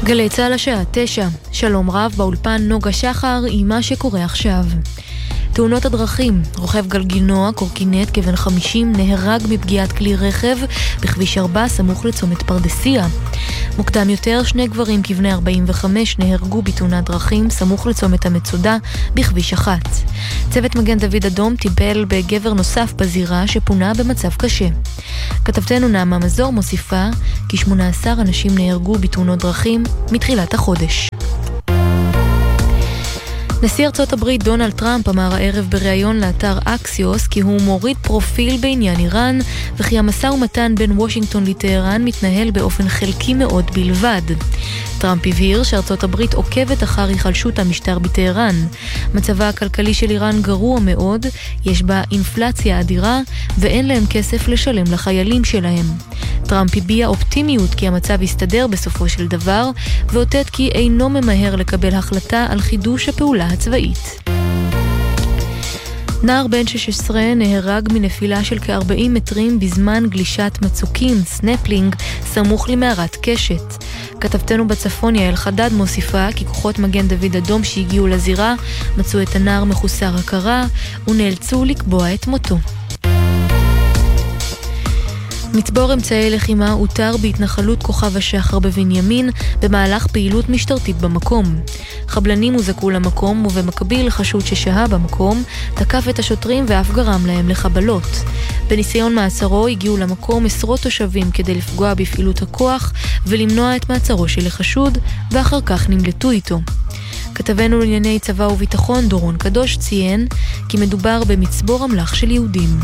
גלי צהל השעה 9. שלום רב, באולפן נוגה שחר עם מה שקורה עכשיו. תאונות הדרכים, רוכב גלגינוע, קורקינט כבן 50 נהרג מפגיעת כלי רכב בכביש 4 סמוך לצומת פרדסיה. מוקדם יותר, שני גברים כבני 45 נהרגו בתאונת דרכים סמוך לצומת המצודה בכביש 1. צוות מגן דוד אדום טיפל בגבר נוסף בזירה שפונה במצב קשה. כתבתנו נעמה מזור מוסיפה כי 18 אנשים נהרגו בתאונות דרכים מתחילת החודש. נשיא ארצות הברית דונלד טראמפ אמר הערב בריאיון לאתר אקסיוס כי הוא מוריד פרופיל בעניין איראן וכי המשא ומתן בין וושינגטון לטהרן מתנהל באופן חלקי מאוד בלבד. טראמפ הבהיר שארצות הברית עוקבת אחר היחלשות המשטר בטהרן. מצבה הכלכלי של איראן גרוע מאוד, יש בה אינפלציה אדירה ואין להם כסף לשלם לחיילים שלהם. טראמפ הביע אופטימיות כי המצב יסתדר בסופו של דבר, ואותת כי אינו ממהר לקבל החלטה על חידוש הפעולה הצבאית. נער בן 16 נהרג מנפילה של כ-40 מטרים בזמן גלישת מצוקים, סנפלינג, סמוך למערת קשת. כתבתנו בצפון יעל חדד מוסיפה כי כוחות מגן דוד אדום שהגיעו לזירה מצאו את הנער מחוסר הכרה ונאלצו לקבוע את מותו. מצבור אמצעי לחימה הותר בהתנחלות כוכב השחר בבנימין במהלך פעילות משטרתית במקום. חבלנים הוזעקו למקום ובמקביל חשוד ששהה במקום תקף את השוטרים ואף גרם להם לחבלות. בניסיון מעצרו הגיעו למקום עשרות תושבים כדי לפגוע בפעילות הכוח ולמנוע את מעצרו של החשוד ואחר כך נמלטו איתו. כתבנו לענייני צבא וביטחון דורון קדוש ציין כי מדובר במצבור אמל"ח של יהודים.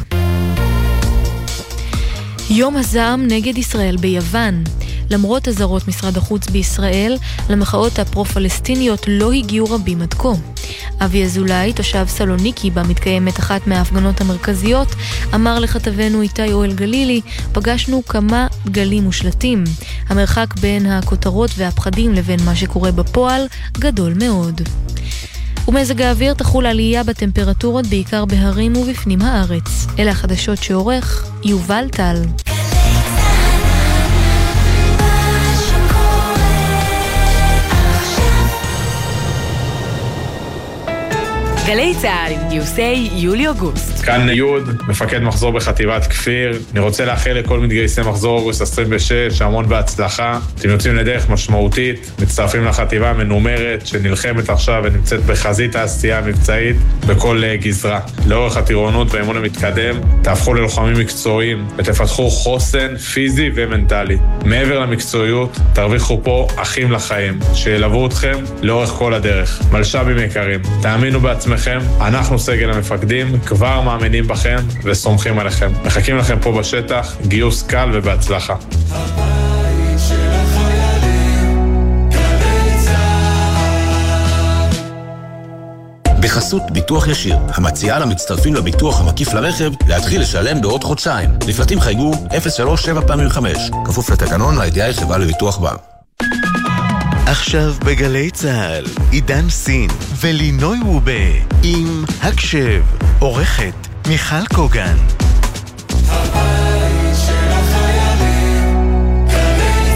יום הזעם נגד ישראל ביוון. למרות הזרות משרד החוץ בישראל, למחאות הפרו-פלסטיניות לא הגיעו רבים עד כה. אבי אזולאי, תושב סלוניקי בה מתקיימת אחת מההפגנות המרכזיות, אמר לכתבנו איתי אוהל גלילי, פגשנו כמה דגלים ושלטים. המרחק בין הכותרות והפחדים לבין מה שקורה בפועל גדול מאוד. ומזג האוויר תחול עלייה בטמפרטורות בעיקר בהרים ובפנים הארץ. אלה החדשות שעורך יובל טל. גלי צהל עם גיוסי יולי-אוגוסט. כאן יוד, מפקד מחזור בחטיבת כפיר. אני רוצה לאחל לכל מתגייסי מחזור אוגוסט 26, המון בהצלחה. אתם יוצאים לדרך משמעותית, מצטרפים לחטיבה המנומרת שנלחמת עכשיו ונמצאת בחזית העשייה המבצעית בכל גזרה. לאורך הטירונות והאימון המתקדם, תהפכו ללוחמים מקצועיים ותפתחו חוסן פיזי ומנטלי. מעבר למקצועיות, תרוויחו פה אחים לחיים, שילוו אתכם לאורך כל הדרך. מלשבים יקרים, תאמינו בעצמכם. אנחנו סגל המפקדים, כבר מאמינים בכם וסומכים עליכם. מחכים לכם פה בשטח, גיוס קל ובהצלחה. הבית של החיילים, גלי צהל. בחסות ביטוח ישיר, המציעה למצטרפים לביטוח המקיף לרכב להתחיל לשלם בעוד חודשיים. לפרטים חייגו 037 כפוף לתקנון ה-IDI חברה לביטוח בע"מ. עכשיו בגלי צהל, עידן סין ולינוי וובה עם הקשב, עורכת מיכל קוגן. הבית של החיילים, גלי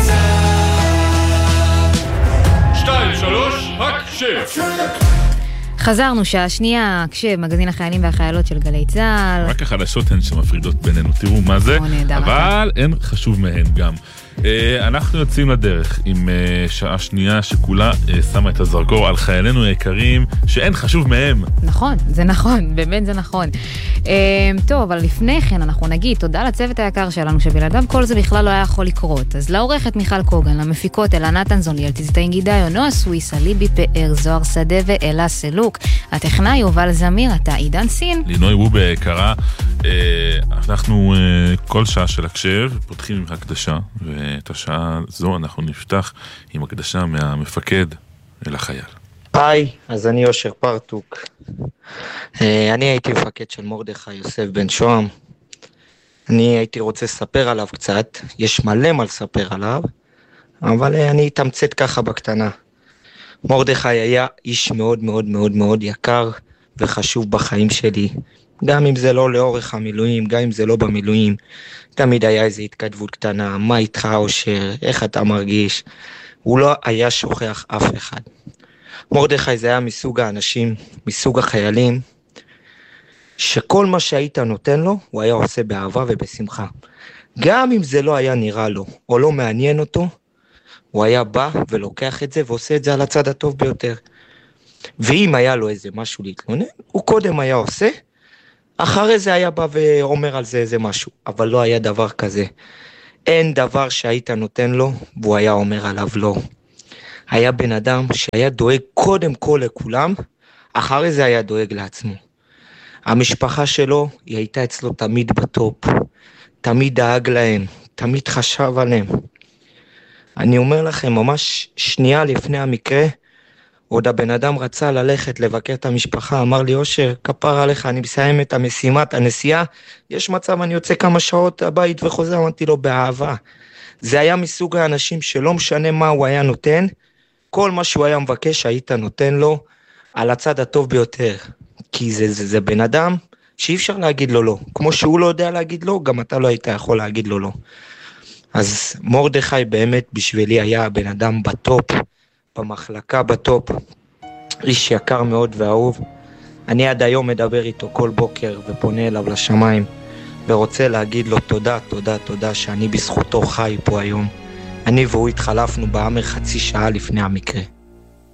צהל. 2, 3, הקשב. חזרנו שעה שנייה, הקשב, מגזין החיילים והחיילות של גלי צהל. רק החדשות הן שמפרידות בינינו, תראו מה זה, אבל אין חשוב מהן גם. אנחנו יוצאים לדרך עם שעה שנייה שכולה שמה את הזרקור על חיילינו היקרים שאין חשוב מהם. נכון, זה נכון, באמת זה נכון. טוב, אבל לפני כן אנחנו נגיד תודה לצוות היקר שלנו שבלעדיו כל זה בכלל לא היה יכול לקרות. אז לעורכת מיכל קוגן, למפיקות אלה נתן זוניאל, תזיתאים גידיון, נועה סוויסה, ליבי פאר, זוהר שדה ואלה סלוק. הטכנאי יובל זמיר, אתה עידן סין. לינוי וובה יקרה, אנחנו כל שעה של הקשב פותחים עם הקדשה, ואת השעה זו אנחנו נפתח עם הקדשה מהמפקד אל החייל. היי, אז אני אושר פרטוק. אני הייתי מפקד של מרדכי יוסף בן שוהם. אני הייתי רוצה לספר עליו קצת, יש מלא מה לספר עליו, אבל אני אתמצת ככה בקטנה. מרדכי היה איש מאוד מאוד מאוד מאוד יקר וחשוב בחיים שלי. גם אם זה לא לאורך המילואים, גם אם זה לא במילואים, תמיד היה איזו התכתבות קטנה, מה איתך אושר, איך אתה מרגיש, הוא לא היה שוכח אף אחד. מרדכי זה היה מסוג האנשים, מסוג החיילים, שכל מה שהיית נותן לו, הוא היה עושה באהבה ובשמחה. גם אם זה לא היה נראה לו, או לא מעניין אותו, הוא היה בא ולוקח את זה, ועושה את זה על הצד הטוב ביותר. ואם היה לו איזה משהו להתלונן, הוא קודם היה עושה, אחרי זה היה בא ואומר על זה איזה משהו, אבל לא היה דבר כזה. אין דבר שהיית נותן לו, והוא היה אומר עליו לא. היה בן אדם שהיה דואג קודם כל לכולם, אחרי זה היה דואג לעצמו. המשפחה שלו, היא הייתה אצלו תמיד בטופ, תמיד דאג להם, תמיד חשב עליהם. אני אומר לכם, ממש שנייה לפני המקרה, עוד הבן אדם רצה ללכת לבקר את המשפחה, אמר לי, אושר, כפר עליך, אני מסיים את המשימת, הנסיעה, יש מצב, אני יוצא כמה שעות הבית וחוזר, אמרתי לו, באהבה. זה היה מסוג האנשים שלא משנה מה הוא היה נותן, כל מה שהוא היה מבקש, היית נותן לו על הצד הטוב ביותר. כי זה בן אדם שאי אפשר להגיד לו לא. כמו שהוא לא יודע להגיד לו, גם אתה לא היית יכול להגיד לו לא. אז מרדכי באמת בשבילי היה הבן אדם בטופ, במחלקה בטופ, איש יקר מאוד ואהוב. אני עד היום מדבר איתו כל בוקר ופונה אליו לשמיים, ורוצה להגיד לו תודה, תודה, תודה שאני בזכותו חי פה היום. אני והוא התחלפנו באמר חצי שעה לפני המקרה.